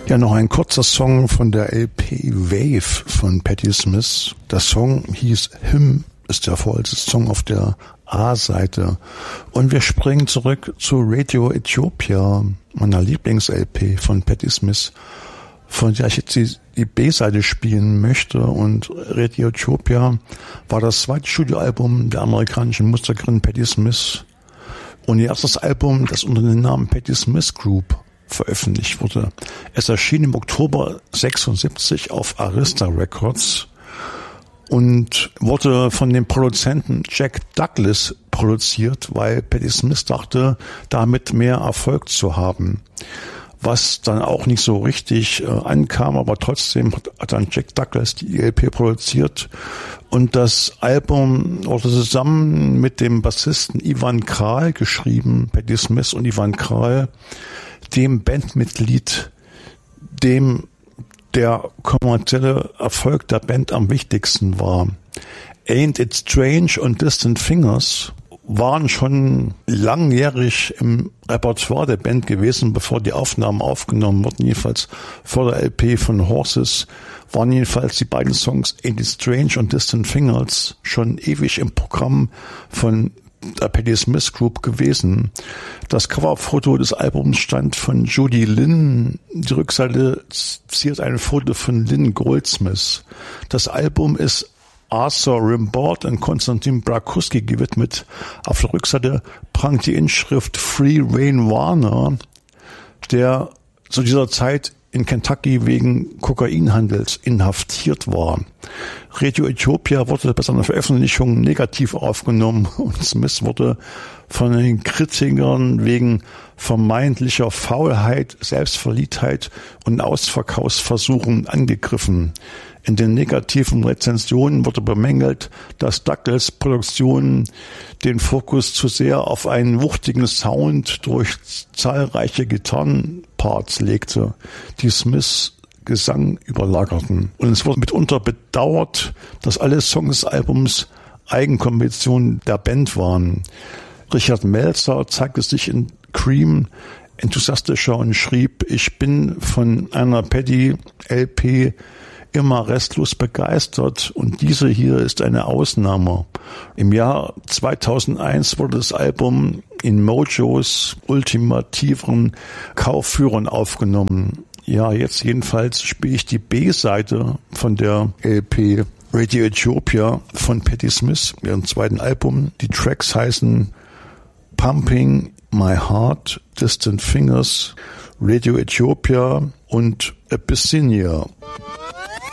Ja, noch ein kurzer Song von der LP Wave von Patti Smith. Der Song hieß Him, ist der vorletzte Song auf der A-Seite. Und wir springen zurück zu Radio Ethiopia, meiner Lieblings-LP von Patti Smith, von der ich jetzt die B-Seite spielen möchte. Und Radio Ethiopia war das zweite Studioalbum der amerikanischen Musikerin Patti Smith und ihr erstes Album, das unter dem Namen Patti Smith Group veröffentlicht wurde. Es erschien im Oktober 76 auf Arista Records und wurde von dem Produzenten Jack Douglas produziert, weil Patti Smith dachte, damit mehr Erfolg zu haben. Was dann auch nicht so richtig ankam, aber trotzdem hat dann Jack Douglas die LP produziert und das Album wurde zusammen mit dem Bassisten Ivan Kral geschrieben, Patti Smith und Ivan Kral, dem Bandmitglied, dem der kommerzielle Erfolg der Band am wichtigsten war. Ain't It Strange und Distant Fingers waren schon langjährig im Repertoire der Band gewesen, bevor die Aufnahmen aufgenommen wurden. Jedenfalls vor der LP von Horses waren jedenfalls die beiden Songs Ain't It Strange und Distant Fingers schon ewig im Programm von der Patti Smith Group gewesen. Das Coverfoto des Albums stand von Judy Lynn. Die Rückseite ziert ein Foto von Lynn Goldsmith. Das Album ist Arthur Rimbaud und Konstantin Brakuski gewidmet. Auf der Rückseite prangt die Inschrift Free Wayne Warner, der zu dieser Zeit in Kentucky wegen Kokainhandels inhaftiert war. Radio Ethiopia wurde bei seiner Veröffentlichung negativ aufgenommen und Smith wurde von den Kritikern wegen vermeintlicher Faulheit, Selbstverliebtheit und Ausverkaufsversuchen angegriffen. In den negativen Rezensionen wurde bemängelt, dass Douglas Produktionen den Fokus zu sehr auf einen wuchtigen Sound durch zahlreiche Gitarrenparts legte, die Smiths Gesang überlagerten. Und es wurde mitunter bedauert, dass alle Songs des Albums Eigenkompositionen der Band waren. Richard Meltzer zeigte sich in Cream enthusiastischer und schrieb: Ich bin von einer Patti-LP immer restlos begeistert und diese hier ist eine Ausnahme. Im Jahr 2001 wurde das Album in Mojos ultimativen Kaufführern aufgenommen. Ja, jetzt jedenfalls spiele ich die B-Seite von der LP Radio Ethiopia von Patti Smith, ihrem zweiten Album. Die Tracks heißen Pumping My Heart, Distant Fingers, Radio Ethiopia und Abyssinia.